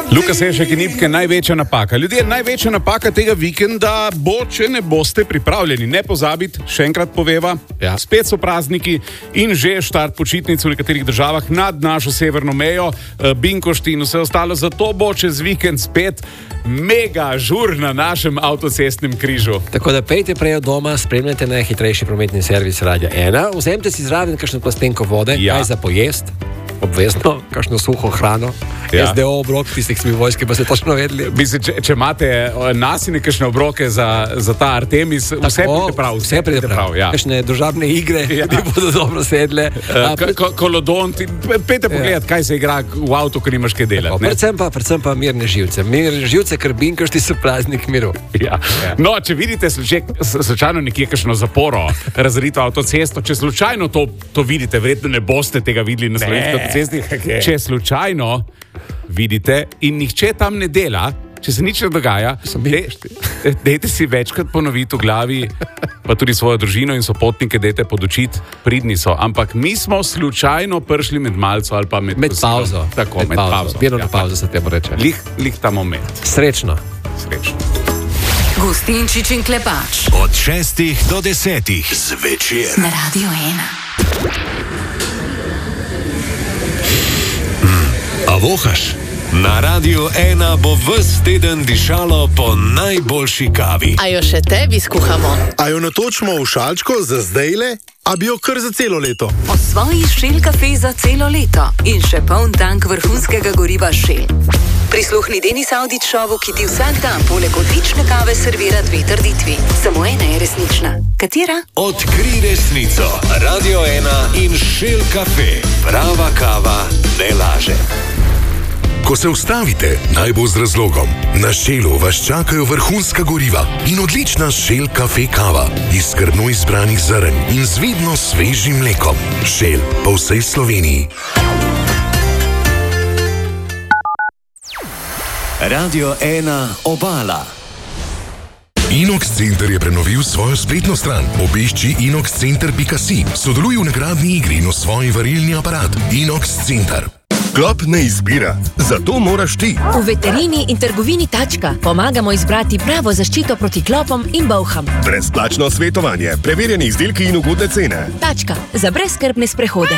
Luka Sešek in Ipke, največja napaka. Ljudje, največja napaka tega vikenda bo, če ne boste pripravljeni. Ne pozabiti, še enkrat poveva, spet so prazniki in že štart počitnic v nekaterih državah nad našo severno mejo, Binkošti in vse ostalo. Zato bo čez vikend spet mega žur na našem avtocestnem križu. Tako da pejte prej od doma, spremljajte najhitrejši prometni servis Radia 1, vzemite si zraven kakšno plastenko vode, kaj za pojest. Obvezno, kakšno suho hrano, SDO obrok, tistih smo v vojski, pa ste točno vedeli. Mislim, če imate nasine kakšne obroke za ta Artemis, vse pride prav. Kakšne družabne igre, ki bodo dobro sedle. Kolodont, pejte pogledat, kaj se igra v avtu, ko nimaš kaj delati. Predvsem pa mirne živce. Mirne živce, ker Binkošti so praznik miru. No, če vidite slučajno nekje kakšno zaporo, razrito avtocesto, če slučajno to vidite, verjetno ne boste tega videli na slovenski cesti, če slučajno vidite in nihče tam ne dela, če se nič ne dogaja, dejte si večkrat ponoviti v glavi, pa tudi svojo družino in sopotnike dejte podučiti, pridni so, ampak mi smo slučajno prišli med malco ali pa med pauzo. Tako, med pauzo. Mirno pauzo se temu reče. Lih ta moment. Srečno. Gustinčič in Klepač. Od 6 do 10 zvečer. Na Radio 1. A vohaš? Na Radiu 1 bo ves teden dišalo po najboljši kavi. A jo še tebi skuhamo? A jo natočimo v šalčko za zdajle, a bi jo kar za celo leto? Osvoji Shell kafe za celo leto in še poln tank vrhunskega goriva Shell. Prisluhni Denis Audić šovu, ki ti vsak dan poleg odlične kave servira 2 trditvi. Samo ena je resnična. Katera? Odkri resnico. Radio 1 in Shell kafe. Prava kava ne laže. Ko se ustavite, naj bo z razlogom. Na Shellu vas čakajo vrhunska goriva in odlična Shell kafe kava iz skrbno izbranih zrn in z vidno svežim mlekom. Shell po vsej Sloveniji. Radio 1 Obala. Inox Center je prenovil svojo spletno stran. Obišči inoxcenter.si. Sodeluj v nagradni igri in osvoji varilni aparat. Inox Center. Klop ne izbira, zato moraš ti. V veterini in trgovini Tačka pomagamo izbrati pravo zaščito proti klopom in bolham. Brezplačno svetovanje, preverjeni izdelki in ugodne cene. Tačka, za brezskrbne sprehode.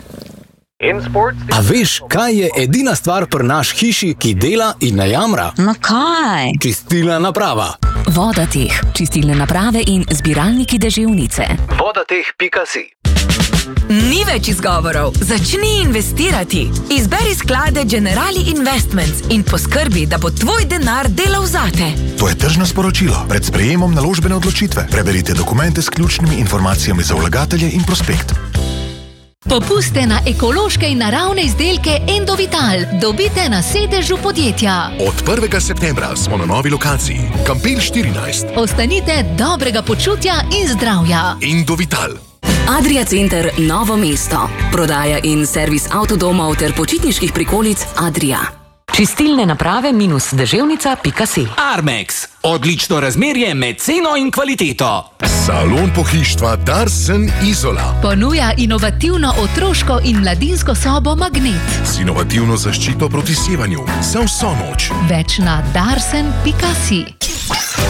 A veš, kaj je edina stvar pri naš hiši, ki dela in ne jamra? No kaj? Čistilna naprava. Vodateh, čistilne naprave in zbiralniki deževnice. Vodateh.si. Ni več izgovorov. Začni investirati. Izberi sklade Generali Investments in poskrbi, da bo tvoj denar delal zate. To je tržno sporočilo. Pred sprejemom naložbene odločitve. Preberite dokumente s ključnimi informacijami za vlagatelje in prospekt. Popuste na ekološke in naravne izdelke Endovital dobite na sedežu podjetja. Od 1. septembra smo na novi lokaciji. Kampel 14. Ostanite dobrega počutja in zdravja. Endovital. Adria Center Novo mesto. Prodaja in servis avtodomov ter počitniških prikolic Adria. Čistilne naprave -deževnica.si. Armex. Odlično razmerje med ceno in kvaliteto. Salon pohištva Darsen Izola. Ponuja inovativno otroško in mladinsko sobo Magnet. Z inovativno zaščito proti sevanju. Za vso noč. Več na darsen.si.